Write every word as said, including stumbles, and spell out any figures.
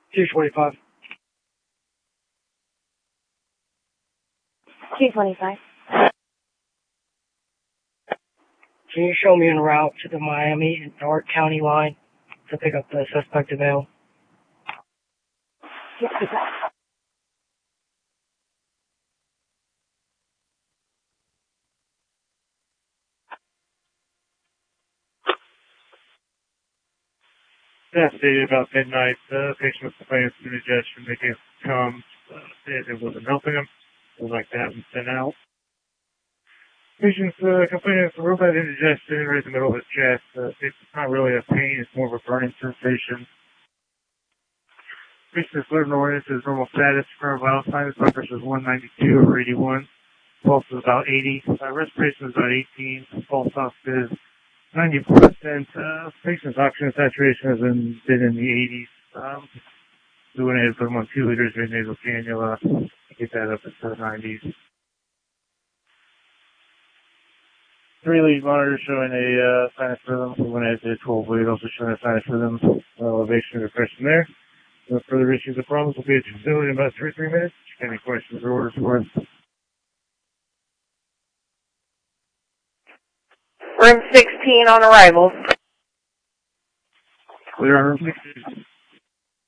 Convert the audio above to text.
two twenty-five. two twenty-five. Can you show me en route to the Miami and North County line to pick up the suspect avail? Yes, sir. That stated about midnight, the patient was complaining of indigestion. They gave Tom, uh, said it wasn't helping him. It was like that and sent out. Patient's uh, complaining of real bad indigestion right in the middle of his chest. Uh, it's not really a pain, it's more of a burning sensation. Patient is living oriented to his normal status. Current vital signs, blood pressure is one ninety-two over eighty-one. Pulse is about eighty. Uh, respiration is about eighteen. Pulse ox is ninety-four percent. Uh, patient's oxygen saturation has been, been in the eighties. Um, we went ahead and put him on two liters of nasal cannula to get that up into the nineties. Three lead monitor showing a uh, sinus rhythm. We went ahead to twelve lead, also showing a sinus rhythm. Elevation and depression there. No further issues or problems. We'll be at your facility in about three, three minutes. Any questions or orders for us? Room sixteen on arrival. Clear on room sixteen.